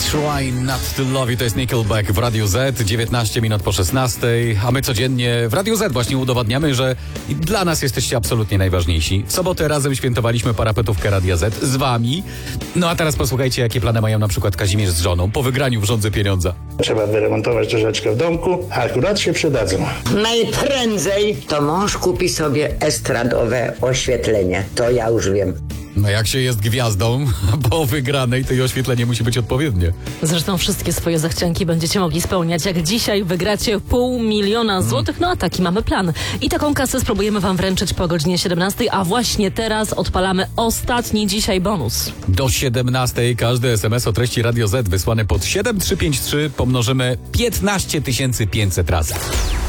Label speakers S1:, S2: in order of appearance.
S1: Try Not To Love You, to jest Nickelback w Radiu Z, 19 minut po 16, a my codziennie w Radiu Z właśnie udowadniamy, że dla nas jesteście absolutnie najważniejsi. W sobotę razem świętowaliśmy parapetówkę Radia Z z wami. No a teraz posłuchajcie, jakie plany mają na przykład Kazimierz z żoną po wygraniu w Żądze Pieniądza.
S2: Trzeba wyremontować troszeczkę w domku, a akurat się przydadzą.
S3: Najprędzej to mąż kupi sobie estradowe oświetlenie. To ja już wiem.
S1: No jak się jest gwiazdą po wygranej, to i oświetlenie musi być odpowiednie.
S4: Zresztą wszystkie swoje zachcianki będziecie mogli spełniać, jak dzisiaj wygracie 500 000 złotych. No a taki mamy plan. I taką kasę spróbujemy wam wręczyć po godzinie 17, a właśnie teraz odpalamy ostatni dzisiaj bonus.
S1: Do 17 każdy SMS o treści Radio Z wysłany pod 7353 pomnożymy 15 500 razy.